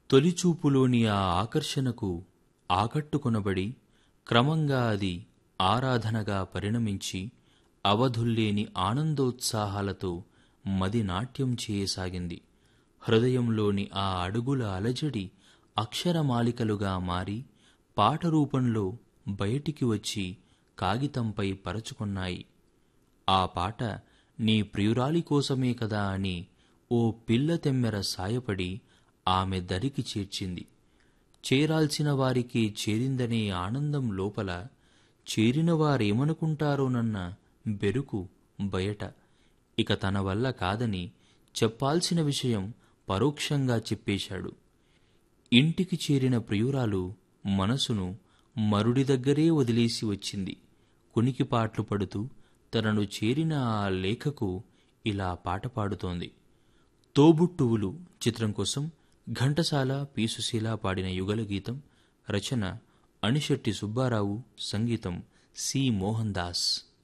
తొలిచూపులోని ఆ ఆకర్షణకు ఆకట్టుకొనబడి క్రమంగా అది ఆరాధనగా పరిణమించి అవధుల్లేని ఆనందోత్సాహాలతో మది నాట్యం చేయసాగింది. హృదయంలోని ఆ అడుగుల అలజడి అక్షరమాలికలుగా మారి పాట రూపంలో బయటికి వచ్చి కాగితంపై పరచుకొన్నాయి. ఆ పాట నీ ప్రియురాలి కోసమే కదా అని ఓ పిల్ల తెమ్మెర సాయపడి ఆమె దరికి చేర్చింది. చేరాల్సిన వారికి చేరిందనే ఆనందం లోపల, చేరిన వారేమనుకుంటారోనన్న బెరుకు బయట. ఇక తన వల్ల కాదని చెప్పాల్సిన విషయం పరోక్షంగా చెప్పేశాడు. ఇంటికి చేరిన ప్రియురాలు మనసును మరుడి దగ్గరే వదిలేసి వచ్చింది. కునికిపాట్లు పడుతూ తనను చేరిన ఆ లేఖకు ఇలా పాట పాడుతోంది. తోబుట్టువులు చిత్రం కోసం ఘంటసాల పి. సుశీల పాడిన యుగల గీతం. రచన అనిశెట్టి సుబ్బారావు, సంగీతం సి. మోహన్ దాస్.